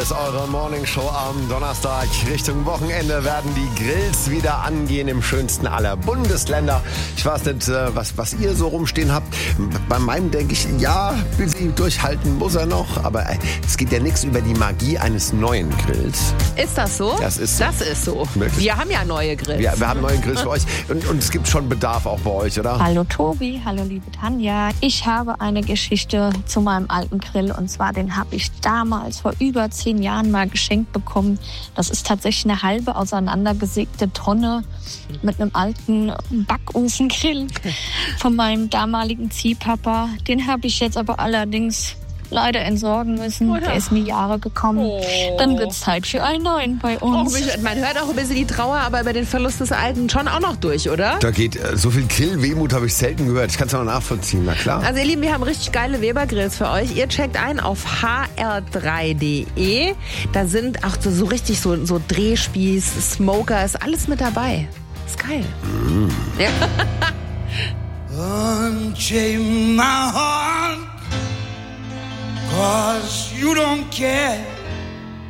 ist eure Morningshow am Donnerstag. Richtung Wochenende werden die Grills wieder angehen im schönsten aller Bundesländer. Ich weiß nicht, was ihr so rumstehen habt. Bei meinem denke ich, ja, busy durchhalten muss er noch. Aber es geht ja nichts über die Magie eines neuen Grills. Ist das so? Das ist so. Das ist so. Wirklich? Wir haben ja neue Grills. Ja, wir haben neue Grills für euch. Und es gibt schon Bedarf auch bei euch, oder? Hallo Tobi, hallo liebe Tanja. Ich habe eine Geschichte zu meinem alten Grill. Und zwar, den habe ich damals vor über 10 Jahren mal geschenkt bekommen. Das ist tatsächlich eine halbe auseinandergesägte Tonne mit einem alten Backofengrill von meinem damaligen Ziehpapa. Den habe ich jetzt aber allerdings leider entsorgen müssen. Oder? Der ist in die Jahre gekommen. Dann wird es Zeit für einen neuen bei uns. Man hört auch ein bisschen die Trauer, aber über den Verlust des Alten schon auch noch durch, oder? Da geht so viel Grillwehmut habe ich selten gehört. Ich kann es aber nachvollziehen, na klar. Also ihr Lieben, wir haben richtig geile Weber-Grills für euch. Ihr checkt ein auf hr3.de. Da sind auch so richtig so Drehspieß, Smoker, ist alles mit dabei. Ist geil. Ja. Unchain my heart.